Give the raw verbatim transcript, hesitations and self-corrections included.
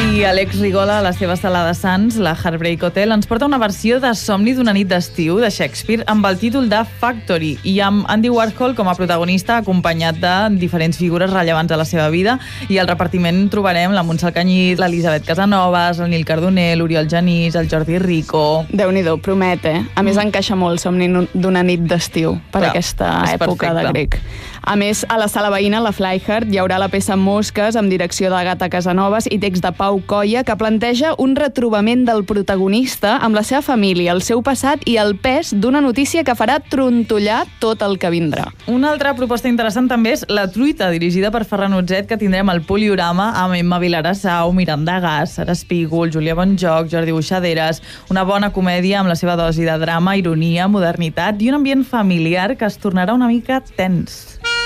I Alex Rigola, a la seva sala de Sants, la Heartbreak Hotel, ens porta una versió de Somni d'una nit d'estiu de Shakespeare amb el títol de Factory i amb Andy Warhol com a protagonista, acompanyat de diferents figures rellevants a la seva vida. I al repartiment trobarem la Montse Alcanyís, l'Elisabet Casanovas, el Nil Cardoner, l'Oriol Genís, el Jordi Rico... Déu-n'hi-do, promet, eh? A més, encaixa molt Somni d'una nit d'estiu per Clar, aquesta època perfecte. de grec. A més, a la sala veïna, la Flyhard, hi haurà la peça Mosques, amb direcció d'Agata Casanovas i text de Pau Colla, que planteja un retrobament del protagonista amb la seva família, el seu passat i el pes d'una notícia que farà trontollar tot el que vindrà. Una altra proposta interessant també és La truita, dirigida per Ferran Utzet, que tindrem al Poliorama amb Emma Vilarassau, Miranda Gas, Sara Espígol, Júlia Bonjoc, Jordi Buixaderes, una bona comèdia amb la seva dosi de drama, ironia, modernitat i un ambient familiar que es tornarà una mica tens.